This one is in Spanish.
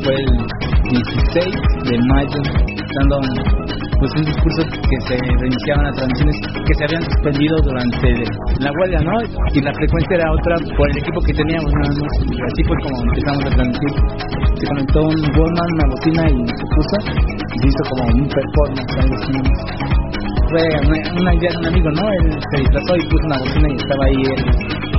fue el 16 de mayo, dando pues un discurso que se reiniciaban las transmisiones que se habían suspendido durante la huelga, ¿no? Y la frecuencia era otra por el equipo que teníamos, nada más. Y así fue como empezamos a transmitir. Se conectó un Walkman, una bocina y se puso y se hizo como un performance, algo así. Fue una idea de un amigo, ¿no? Él se disfrazó y puso una bocina y estaba ahí él